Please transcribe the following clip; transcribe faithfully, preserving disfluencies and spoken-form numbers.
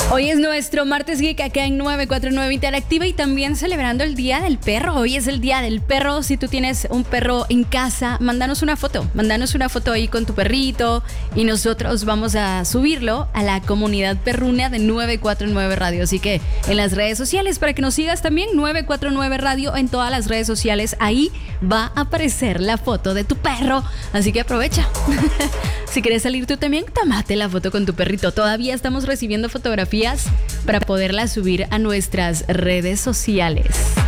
Hoy es nuestro Martes Geek acá en nueve cuatro nueve Interactiva y también celebrando el Día del Perro. Hoy es el Día del Perro. Si tú tienes un perro en casa, mándanos una foto. Mándanos una foto ahí con tu perrito y nosotros vamos a subirlo a la comunidad perruna de nueve cuatro nueve Radio. Así que en las redes sociales, para que nos sigas también, nueve cuatro nueve Radio en todas las redes sociales. Ahí va a aparecer la foto de tu perro. Así que aprovecha. Si quieres salir tú también, tómate la foto con tu perrito. Todavía estamos recibiendo fotografías para poderlas subir a nuestras redes sociales.